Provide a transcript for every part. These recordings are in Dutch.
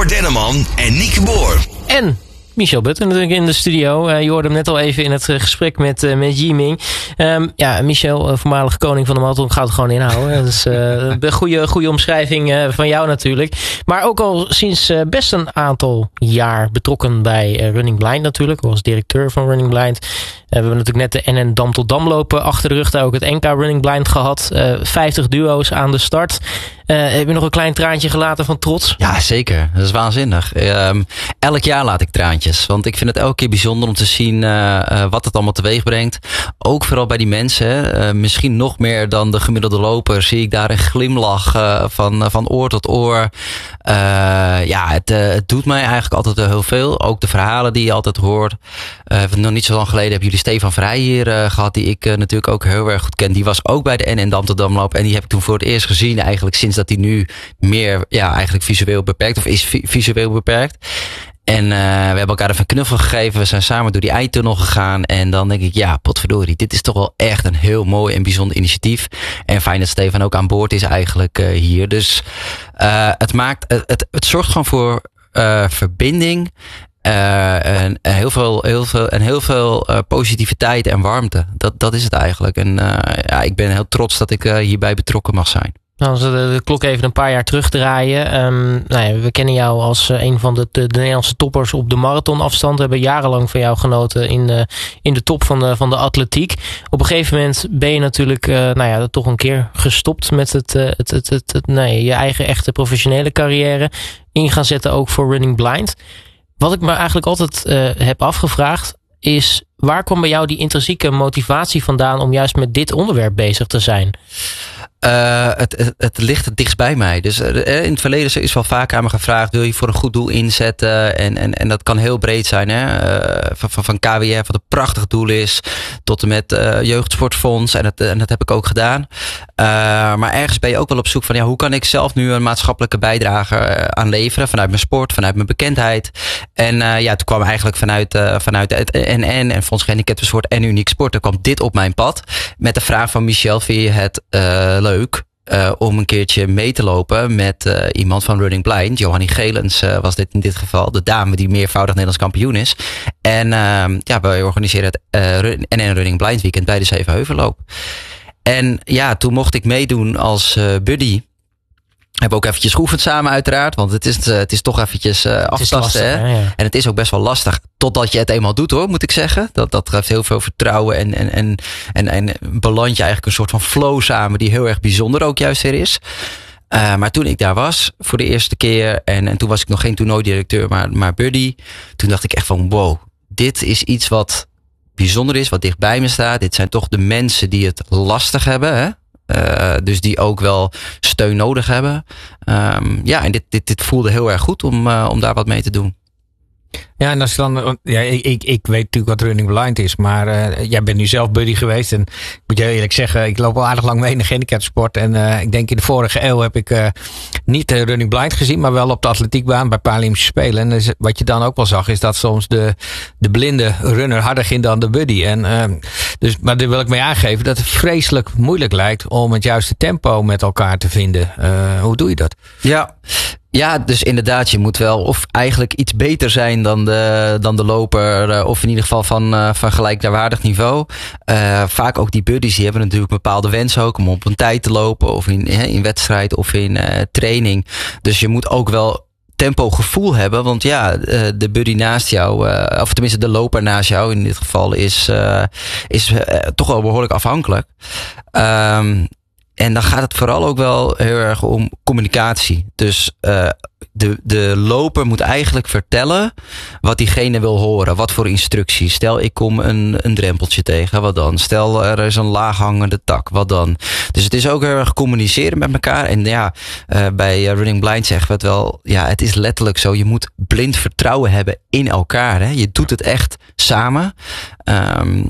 Cor Denneman en Nieke Boer. En Michel Butter natuurlijk in de studio. Je hoorde hem net al even in het gesprek met Yiming. Michel, voormalig koning van de marathon, gaat het gewoon inhouden. Dat is een goede omschrijving van jou natuurlijk. Maar ook al sinds best een aantal jaar betrokken bij Running Blind natuurlijk. Als directeur van Running Blind. We hebben natuurlijk net de NN Dam tot Dam lopen achter de rug. Daar ook het NK Running Blind gehad. 50 duo's aan de start. Heb je nog een klein traantje gelaten van trots? Ja, zeker. Dat is waanzinnig. Elk jaar laat ik traantjes. Want ik vind het elke keer bijzonder om te zien wat het allemaal teweeg brengt. Ook vooral bij die mensen. Misschien nog meer dan de gemiddelde loper zie ik daar een glimlach van oor tot oor. Het doet mij eigenlijk altijd heel veel. Ook de verhalen die je altijd hoort. Nog niet zo lang geleden hebben jullie Stefan Vrij hier gehad. Die ik natuurlijk ook heel erg goed ken. Die was ook bij de NN Dam tot Dam loop. En die heb ik toen voor het eerst gezien eigenlijk sinds dat hij nu meer eigenlijk visueel beperkt of is visueel beperkt. En we hebben elkaar even een knuffel gegeven. We zijn samen door die eindtunnel gegaan. En dan denk ik, ja, potverdorie. Dit is toch wel echt een heel mooi en bijzonder initiatief. En fijn dat Stefan ook aan boord is eigenlijk hier. Dus het zorgt gewoon voor verbinding. En heel veel positiviteit en warmte. Dat is het eigenlijk. En ik ben heel trots dat ik hierbij betrokken mag zijn. Nou, als we de klok even een paar jaar terugdraaien. We kennen jou als een van de Nederlandse toppers op de marathonafstand. We hebben jarenlang van jou genoten in de top van de atletiek. Op een gegeven moment ben je natuurlijk toch een keer gestopt met je eigen echte professionele carrière. In gaan zetten ook voor Running Blind. Wat ik me eigenlijk altijd heb afgevraagd is, waar kwam bij jou die intrinsieke motivatie vandaan om juist met dit onderwerp bezig te zijn? Het ligt het dichtst bij mij. Dus in het verleden is wel vaak aan me gevraagd, wil je voor een goed doel inzetten? En dat kan heel breed zijn. Van KWF, wat een prachtig doel is, tot en met Jeugdsportfonds. En dat heb ik ook gedaan. Maar ergens ben je ook wel op zoek van, hoe kan ik zelf nu een maatschappelijke bijdrage aan leveren? Vanuit mijn sport, vanuit mijn bekendheid. En toen kwam eigenlijk vanuit het NN en Fonds Gehandicapten Sport en Uniek Sport, er kwam dit op mijn pad. Met de vraag van Michel, vind je het leuk om een keertje mee te lopen met iemand van Running Blind. Johannie Gelens was dit in dit geval, de dame die meervoudig Nederlands kampioen is. En wij organiseren het NN Running Blind weekend bij de Zevenheuvelloop. En toen mocht ik meedoen als buddy. Hebben ook eventjes geoefend samen uiteraard. Want het is toch eventjes aftasten. Hè? Ja. En het is ook best wel lastig. Totdat je het eenmaal doet hoor, moet ik zeggen. Dat geeft heel veel vertrouwen. En beland je eigenlijk een soort van flow samen. Die heel erg bijzonder ook juist weer is. Maar toen ik daar was voor de eerste keer. En toen was ik nog geen toernooidirecteur, maar buddy. Toen dacht ik echt van wow. Dit is iets wat bijzonder is. Wat dichtbij me staat. Dit zijn toch de mensen die het lastig hebben. Hè? Dus die ook wel steun nodig hebben. En dit voelde heel erg goed om daar wat mee te doen. Ja, en als je dan, ik weet natuurlijk wat Running Blind is, maar jij bent nu zelf buddy geweest. En ik moet je heel eerlijk zeggen, ik loop al aardig lang mee in de gehandicaptensport. En ik denk in de vorige eeuw heb ik niet Running Blind gezien, maar wel op de atletiekbaan bij Paralympische Spelen. En wat je dan ook wel zag, is dat soms de blinde runner harder ging dan de buddy. Maar daar wil ik mee aangeven dat het vreselijk moeilijk lijkt om het juiste tempo met elkaar te vinden. Hoe doe je dat? Ja, dus inderdaad, je moet wel of eigenlijk iets beter zijn dan de loper, of in ieder geval van gelijkwaardig niveau. Vaak ook die buddies, die hebben natuurlijk een bepaalde wens ook om op een tijd te lopen, of in wedstrijd of in training. Dus je moet ook wel tempogevoel hebben, want de buddy naast jou, of tenminste de loper naast jou in dit geval, is toch wel behoorlijk afhankelijk. En dan gaat het vooral ook wel heel erg om communicatie. Dus de loper moet eigenlijk vertellen wat diegene wil horen. Wat voor instructies. Stel, ik kom een drempeltje tegen. Wat dan? Stel, er is een laaghangende tak. Wat dan? Dus het is ook heel erg communiceren met elkaar. En bij Running Blind zeggen we het wel. Ja, het is letterlijk zo. Je moet blind vertrouwen hebben in elkaar. Hè? Je doet het echt samen.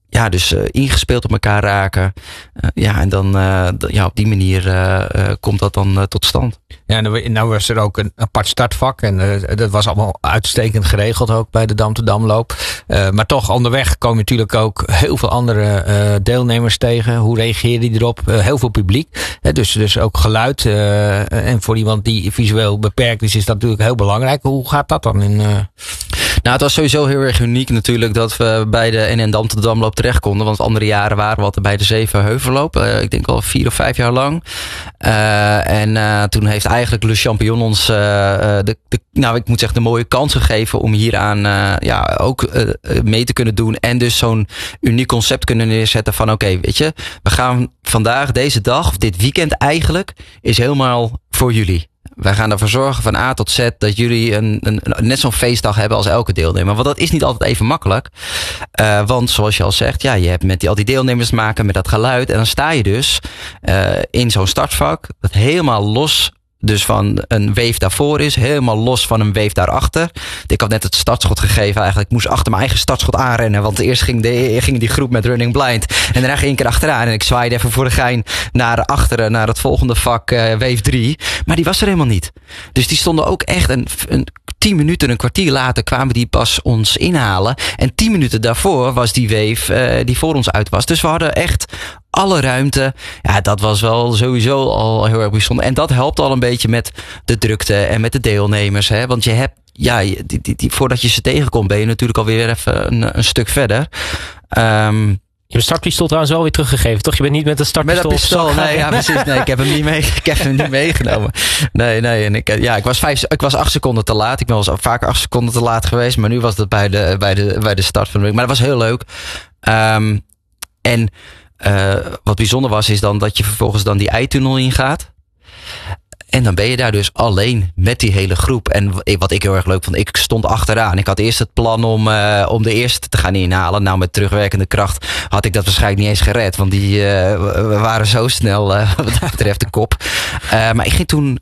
dus ingespeeld op elkaar raken. En dan op die manier komt dat dan tot stand. Ja, nou was er ook een apart startvak. En dat was allemaal uitstekend geregeld ook bij de Dam te Damloop. Maar toch onderweg komen natuurlijk ook heel veel andere deelnemers tegen. Hoe reageer je erop? Heel veel publiek. Dus ook geluid. En voor iemand die visueel beperkt is dat natuurlijk heel belangrijk. Hoe gaat dat dan? Nou, het was sowieso heel erg uniek natuurlijk dat we bij de NN Dam te Damloop terecht konden. Want andere jaren waren we altijd bij de Zevenheuvelloop. Ik denk al 4 of 5 jaar lang. Toen heeft eigenlijk Le Champion ons ik moet zeggen de mooie kans gegeven om hieraan ook mee te kunnen doen. En dus zo'n uniek concept kunnen neerzetten van oké, weet je, we gaan vandaag, deze dag, of dit weekend eigenlijk, is helemaal voor jullie. Wij gaan ervoor zorgen van A tot Z dat jullie net zo'n feestdag hebben als elke deelnemer. Want dat is niet altijd even makkelijk. Want zoals je al zegt, je hebt met al die deelnemers te maken met dat geluid. En dan sta je dus in zo'n startvak dat helemaal los dus van een wave daarvoor is. Helemaal los van een wave daarachter. Ik had net het startschot gegeven eigenlijk. Ik moest achter mijn eigen startschot aanrennen. Want eerst ging die groep met Running Blind. En daarna ging ik erachteraan. En ik zwaaide even voor de gein naar achteren. Naar het volgende vak, wave 3. Maar die was er helemaal niet. Dus die stonden ook echt een 10 minuten, een kwartier later kwamen die pas ons inhalen. En 10 minuten daarvoor was die wave die voor ons uit was. Dus we hadden echt alle ruimte. Ja, dat was wel sowieso al heel erg bijzonder. En dat helpt al een beetje met de drukte en met de deelnemers. Hè? Want je hebt, voordat je ze tegenkomt, ben je natuurlijk alweer even een stuk verder. Je hebt startpistool trouwens wel weer teruggegeven, toch? Je bent niet met een startpistool. Met een pistool, nee, ja, precies. Nee, ik heb hem niet meegenomen. Nee. En ik was 8 seconden te laat. Ik ben wel eens vaker 8 seconden te laat geweest. Maar nu was dat bij de start van de week. Maar dat was heel leuk. Wat bijzonder was, is dan dat je vervolgens dan die eitunnel ingaat. En dan ben je daar dus alleen met die hele groep. En wat ik heel erg leuk vond, ik stond achteraan. Ik had eerst het plan om de eerste te gaan inhalen. Nou, met terugwerkende kracht had ik dat waarschijnlijk niet eens gered. Want die waren zo snel wat dat betreft de kop. Maar ik ging toen,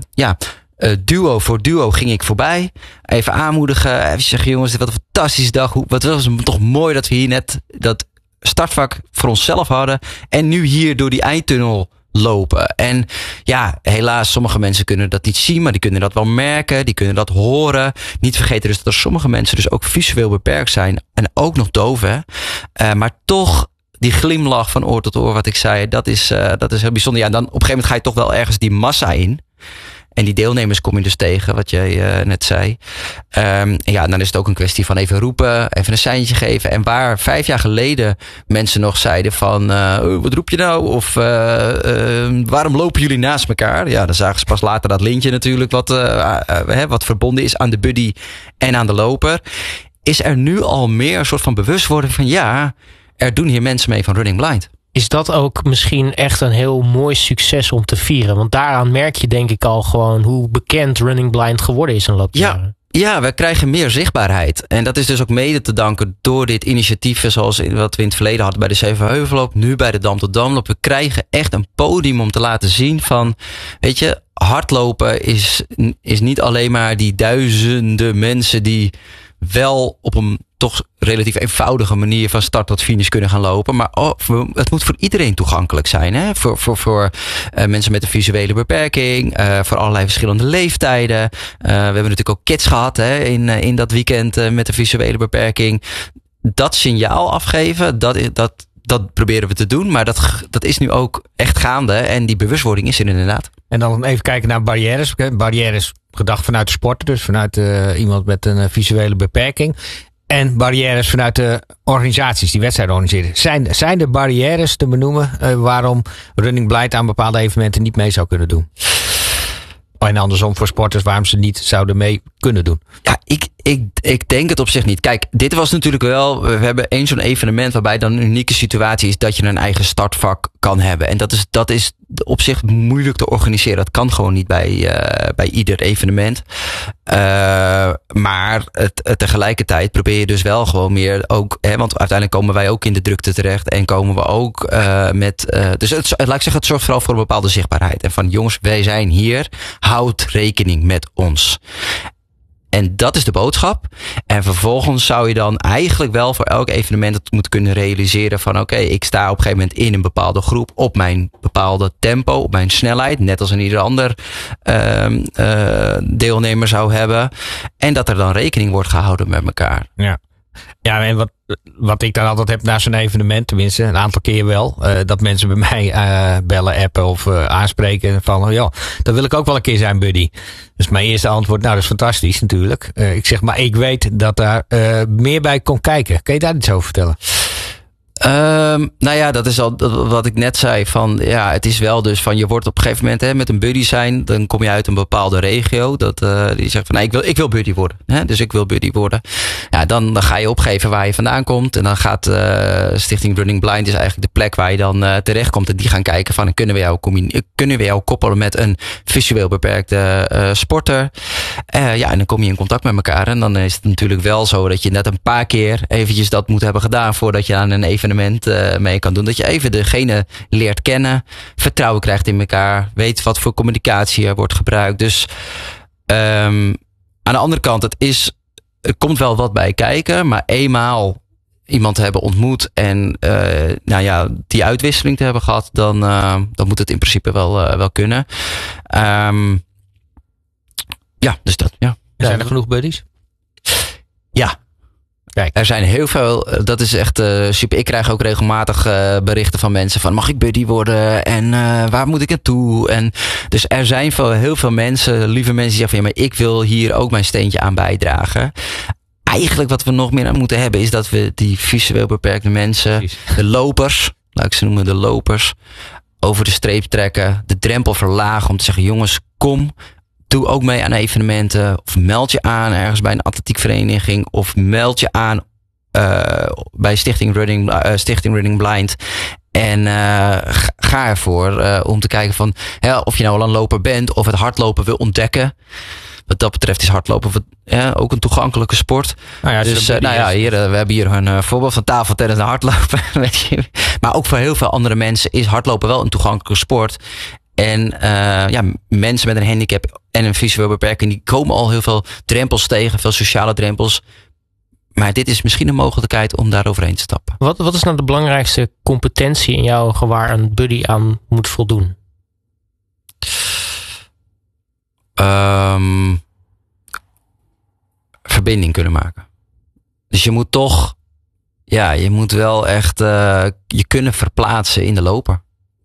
duo voor duo ging ik voorbij. Even aanmoedigen. Even zeggen, jongens, wat een fantastische dag. Wat was het toch mooi dat we hier net dat startvak voor onszelf hadden. En nu hier door die eindtunnel lopen. En helaas, sommige mensen kunnen dat niet zien, maar die kunnen dat wel merken, die kunnen dat horen. Niet vergeten dus dat er sommige mensen dus ook visueel beperkt zijn en ook nog doof, hè. Maar toch die glimlach van oor tot oor, wat ik zei, dat is heel bijzonder. Ja, en dan op een gegeven moment ga je toch wel ergens die massa in. En die deelnemers kom je dus tegen, wat jij net zei. Dan is het ook een kwestie van even roepen, even een seintje geven. En waar 5 jaar geleden mensen nog zeiden van, wat roep je nou? Of waarom lopen jullie naast elkaar? Ja, dan zagen ze pas later dat lintje natuurlijk, wat verbonden is aan de buddy en aan de loper. Is er nu al meer een soort van bewustwording van, er doen hier mensen mee van Running Blind. Is dat ook misschien echt een heel mooi succes om te vieren? Want daaraan merk je denk ik al gewoon hoe bekend Running Blind geworden is in de loop der jaren. Ja, we krijgen meer zichtbaarheid. En dat is dus ook mede te danken door dit initiatief, zoals wat we in het verleden hadden bij de Zevenheuvelloop, nu bij de Dam tot Damloop. We krijgen echt een podium om te laten zien van, weet je, hardlopen is niet alleen maar die duizenden mensen die wel op een toch relatief eenvoudige manier van start tot finish kunnen gaan lopen. Maar het moet voor iedereen toegankelijk zijn. Hè? Voor mensen met een visuele beperking. Voor allerlei verschillende leeftijden. We hebben natuurlijk ook kids gehad in dat weekend met een visuele beperking. Dat signaal afgeven, dat proberen we te doen. Maar dat is nu ook echt gaande. En die bewustwording is er inderdaad. En dan even kijken naar barrières. Barrières gedacht vanuit de sporter. Dus vanuit iemand met een visuele beperking. En barrières vanuit de organisaties die wedstrijden organiseren. Zijn er barrières te benoemen waarom Running Blind aan bepaalde evenementen niet mee zou kunnen doen? En andersom voor sporters waarom ze niet zouden mee kunnen doen? Ja, ik denk het op zich niet. Kijk, dit was natuurlijk wel, we hebben één zo'n evenement waarbij dan een unieke situatie is dat je een eigen startvak kan hebben. En dat is op zich moeilijk te organiseren. Dat kan gewoon niet bij ieder evenement. Maar tegelijkertijd probeer je dus wel gewoon meer ook, want uiteindelijk komen wij ook in de drukte terecht en komen we ook dus laat ik zeggen, het zorgt vooral voor een bepaalde zichtbaarheid. En van jongens, wij zijn hier, houd rekening met ons. En dat is de boodschap. En vervolgens zou je dan eigenlijk wel voor elk evenement het moeten kunnen realiseren van oké, ik sta op een gegeven moment in een bepaalde groep op mijn bepaalde tempo, op mijn snelheid, net als een ieder ander deelnemer zou hebben. En dat er dan rekening wordt gehouden met elkaar. Ja, en wat ik dan altijd heb na zo'n evenement, tenminste een aantal keer wel, dat mensen bij mij bellen, appen of aanspreken van, ja, dat wil ik ook wel een keer zijn, buddy. Dus mijn eerste antwoord, nou, dat is fantastisch natuurlijk. Ik zeg, maar ik weet dat daar meer bij komt kijken. Kun je daar iets over vertellen? Nou ja, dat is al wat ik net zei. Van ja, het is wel dus van je wordt op een gegeven moment met een buddy zijn. Dan kom je uit een bepaalde regio. Die zegt van nee, ik wil buddy worden. Dus ik wil buddy worden. Ja, dan ga je opgeven waar je vandaan komt. En dan gaat Stichting Running Blind is eigenlijk de plek waar je dan terechtkomt. En die gaan kijken van kunnen we jou koppelen met een visueel beperkte sporter. Ja, en dan kom je in contact met elkaar. En dan is het natuurlijk wel zo dat je net een paar keer eventjes dat moet hebben gedaan voordat je aan een evenement mee kan doen. Dat je even degene leert kennen, vertrouwen krijgt in elkaar, weet wat voor communicatie er wordt gebruikt. Dus aan de andere kant, er komt wel wat bij kijken, maar eenmaal iemand te hebben ontmoet en die uitwisseling te hebben gehad, dan moet het in principe wel kunnen. Dus dat, ja. Zijn er genoeg buddies? Ja. Kijk. Er zijn heel veel, dat is echt super. Ik krijg ook regelmatig berichten van mensen van mag ik buddy worden en waar moet ik naartoe? En dus er zijn heel veel mensen, lieve mensen die zeggen van ja, maar ik wil hier ook mijn steentje aan bijdragen. Eigenlijk wat we nog meer aan moeten hebben is dat we die visueel beperkte mensen, precies, de lopers, laat ik ze noemen de lopers, over de streep trekken, de drempel verlagen om te zeggen jongens, kom. Doe ook mee aan evenementen. Of meld je aan ergens bij een atletiekvereniging. Of meld je aan bij Stichting Running Blind. En ga ervoor om te kijken van of je nou al een loper bent of het hardlopen wil ontdekken. Wat dat betreft is hardlopen ook een toegankelijke sport. Nou ja, dus we hebben hier een voorbeeld van tafeltennis en hardlopen. Weet je. Maar ook voor heel veel andere mensen is hardlopen wel een toegankelijke sport. En mensen met een handicap en een visueel beperking, die komen al heel veel drempels tegen, veel sociale drempels. Maar dit is misschien een mogelijkheid om daar overheen te stappen. Wat is nou de belangrijkste competentie in jouw ogen waar een buddy aan moet voldoen? Verbinding kunnen maken. Dus je moet toch, je moet wel echt je kunnen verplaatsen in de loper.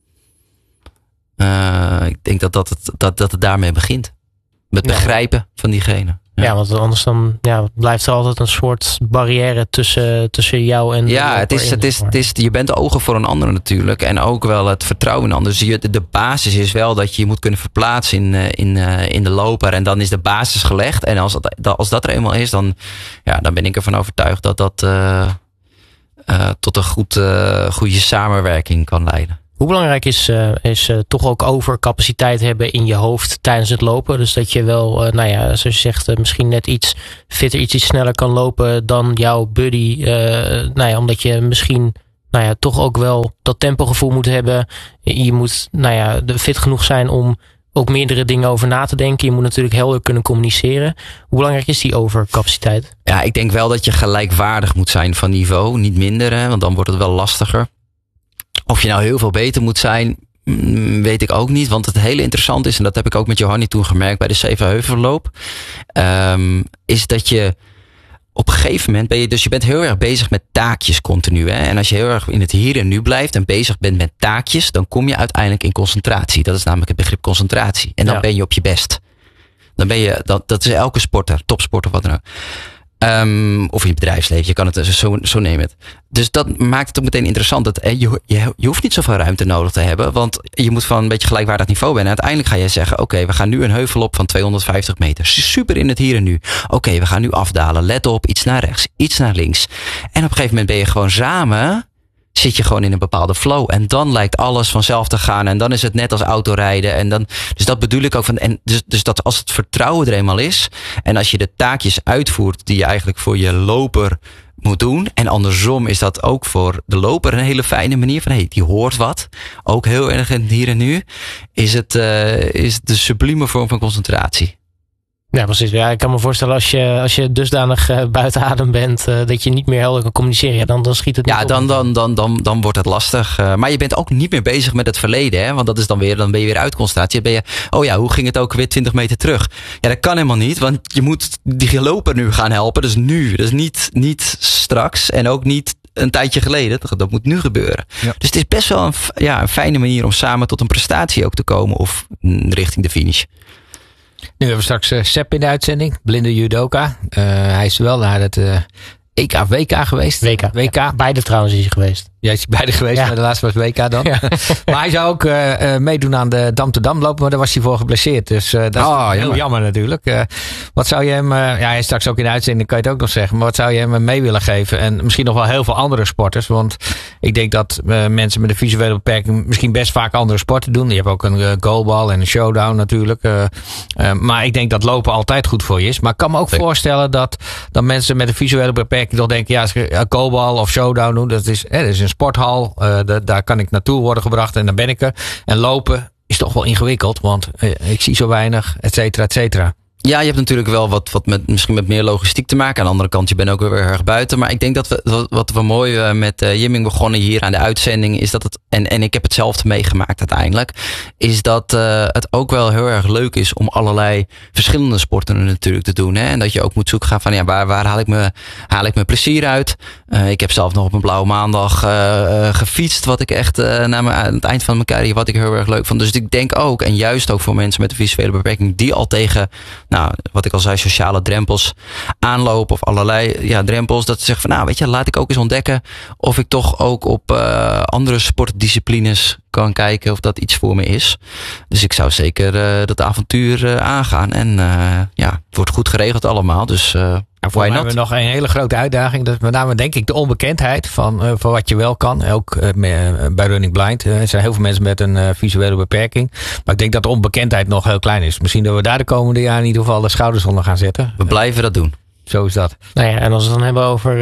Ik denk dat het daarmee begint. Met begrijpen van diegene. Ja, want anders dan blijft er altijd een soort barrière tussen jou en de loper. Je bent de ogen voor een ander natuurlijk. En ook wel het vertrouwen in een ander. Dus de basis is wel dat je je moet kunnen verplaatsen in de loper. En dan is de basis gelegd. En als dat er eenmaal is, dan ben ik ervan overtuigd dat dat tot een goede samenwerking kan leiden. Hoe belangrijk is toch ook overcapaciteit hebben in je hoofd tijdens het lopen? Dus dat je wel, zoals je zegt, misschien net iets fitter, iets sneller kan lopen dan jouw buddy. Omdat je misschien toch ook wel dat tempogevoel moet hebben. Je moet fit genoeg zijn om ook meerdere dingen over na te denken. Je moet natuurlijk helder kunnen communiceren. Hoe belangrijk is die overcapaciteit? Ja, ik denk wel dat je gelijkwaardig moet zijn van niveau, niet minder, want dan wordt het wel lastiger. Of je nou heel veel beter moet zijn, weet ik ook niet. Want het hele interessant is, en dat heb ik ook met Johanny toen gemerkt bij de Zevenheuvelloop, is dat je op een gegeven moment je bent heel erg bezig met taakjes continu. Hè? En als je heel erg in het hier en nu blijft en bezig bent met taakjes, dan kom je uiteindelijk in concentratie. Dat is namelijk het begrip concentratie. En dan ben je op je best. Dan ben je, dat is elke sporter, topsporter, wat dan ook. Of in je bedrijfsleven, je kan het zo nemen het. Dus dat maakt het ook meteen interessant. Dat je hoeft niet zoveel ruimte nodig te hebben. Want je moet van een beetje gelijkwaardig niveau zijn. En uiteindelijk ga je zeggen, oké, we gaan nu een heuvel op van 250 meter. Super in het hier en nu. Oké, we gaan nu afdalen. Let op, iets naar rechts, iets naar links. En op een gegeven moment ben je gewoon samen, zit je gewoon in een bepaalde flow. En dan lijkt alles vanzelf te gaan. En dan is het net als autorijden. En dan, dus dat bedoel ik ook van. En dus dat als het vertrouwen er eenmaal is. En als je de taakjes uitvoert die je eigenlijk voor je loper moet doen. En andersom is dat ook voor de loper een hele fijne manier van die hoort wat. Ook heel erg in het hier en nu. Is de sublieme vorm van concentratie. Ja, precies. Ja, ik kan me voorstellen als je dusdanig buiten adem bent dat je niet meer helder kan communiceren. Ja, dan schiet het niet op. Dan wordt het lastig. Maar je bent ook niet meer bezig met het verleden. Hè? Want dat is dan ben je weer uit concentratie. Ben je, hoe ging het ook weer 20 meter terug? Ja, dat kan helemaal niet. Want je moet die loper nu gaan helpen. Dus nu. Dus niet straks. En ook niet een tijdje geleden. Dat moet nu gebeuren. Ja. Dus het is best wel een fijne manier om samen tot een prestatie ook te komen. Of richting de finish. Nu hebben we straks Sepp in de uitzending. Blinde judoka. Hij is wel naar het WK geweest. WK. Beide trouwens is hij geweest. Ja, is hij beide geweest, maar de laatste was WK dan. Ja. Maar hij zou ook meedoen aan de Dam te Dam lopen, maar daar was hij voor geblesseerd. Dus dat is heel jammer natuurlijk. Wat zou je hem, hij is straks ook in de uitzending, kan je het ook nog zeggen. Maar wat zou je hem mee willen geven? En misschien nog wel heel veel andere sporters. Want ik denk dat mensen met een visuele beperking misschien best vaak andere sporten doen. Je hebt ook een goalbal en een showdown natuurlijk. Maar ik denk dat lopen altijd goed voor je is. Maar ik kan me ook voorstellen dat mensen met een visuele beperking toch denken, ja, goalbal of showdown doen, dat is een sporthal, daar kan ik naartoe worden gebracht en dan ben ik er. En lopen is toch wel ingewikkeld, want ik zie zo weinig, et cetera, et cetera. Ja, je hebt natuurlijk wel wat misschien met meer logistiek te maken. Aan de andere kant, je bent ook weer erg buiten. Maar ik denk dat wat we mooi met Jimming begonnen hier aan de uitzending is dat het, en ik heb het zelf meegemaakt uiteindelijk, is dat het ook wel heel erg leuk is om allerlei verschillende sporten natuurlijk te doen. Hè? En dat je ook moet zoeken gaan van waar haal ik mijn plezier uit. Ik heb zelf nog op een blauwe maandag gefietst, wat ik echt aan het eind van mijn carrière, wat ik heel erg leuk vond. Dus ik denk ook, en juist ook voor mensen met een visuele beperking, die al tegen wat ik al zei, sociale drempels aanlopen of allerlei drempels. Dat ze zeggen van laat ik ook eens ontdekken of ik toch ook op andere sportdisciplines kan kijken of dat iets voor me is. Dus ik zou zeker dat avontuur aangaan. En het wordt goed geregeld allemaal. Dus voor mij hebben we nog een hele grote uitdaging. Dat is met name denk ik de onbekendheid van wat je wel kan. Ook bij Running Blind. Er zijn heel veel mensen met een visuele beperking. Maar ik denk dat de onbekendheid nog heel klein is. Misschien dat we daar de komende jaren in ieder geval de schouders onder gaan zetten. We blijven dat doen. Zo is dat. En als we het dan hebben over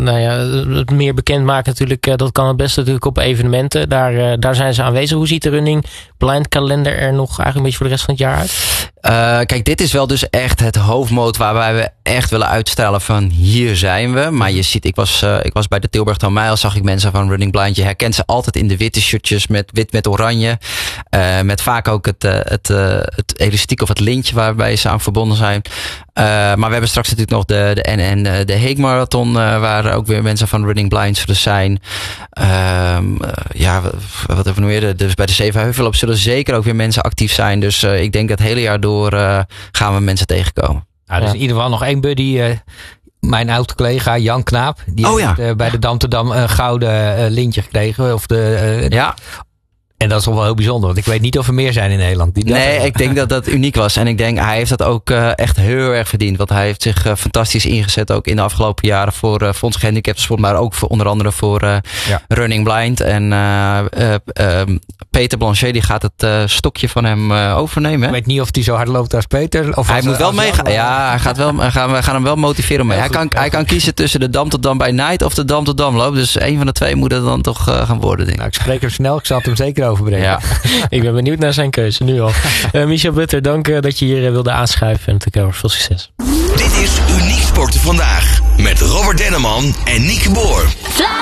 het meer bekendmaken natuurlijk, dat kan het beste natuurlijk op evenementen. Daar zijn ze aanwezig. Hoe ziet de Running Blind kalender er nog eigenlijk een beetje voor de rest van het jaar uit? Kijk, dit is wel dus echt het hoofdmoot waarbij we echt willen uitstralen van hier zijn we. Maar je ziet, ik was bij de Tilburg 10 Mijl, zag ik mensen van Running Blind. Je herkent ze altijd in de witte shirtjes met wit met oranje. Met vaak ook het elastiek of het lintje waarbij ze aan verbonden zijn. Maar we hebben straks natuurlijk nog de Hague Marathon, waar ook weer mensen van Running Blind zullen zijn. Wat hebben we nog meer? Dus bij de Zevenheuvelloop zullen zeker ook weer mensen actief zijn. Dus ik denk dat het hele jaar door gaan we mensen tegenkomen. Nou, er is in ieder geval nog één buddy. Mijn oud-collega Jan Knaap. Die heeft bij de Dam te Dam een gouden lintje gekregen. En dat is toch wel heel bijzonder, want ik weet niet of er meer zijn in Nederland. Ik denk dat dat uniek was. En ik denk, hij heeft dat ook echt heel erg verdiend. Want hij heeft zich fantastisch ingezet, ook in de afgelopen jaren voor onze gehandicaptensport, maar ook voor, onder andere voor Running Blind. En Peter Blanchet, die gaat het stokje van hem overnemen. Hè? Ik weet niet of hij zo hard loopt als Peter. Of hij moet wel meegaan. Ja, hij gaat wel, we gaan hem wel motiveren om mee. Hij kan kiezen tussen de Dam tot Dam bij Night of de Dam tot Dam loop. Dus een van de twee moet het dan toch gaan worden, denk ik. Ik spreek hem snel. Ik zal het hem zeker overbrengen. Ja. Ik ben benieuwd naar zijn keuze, nu al. Michel Butter, dank dat je hier wilde aanschuiven. En natuurlijk veel succes. Dit is Uniek Sporten Vandaag. Met Robert Denneman en Nieke Boer.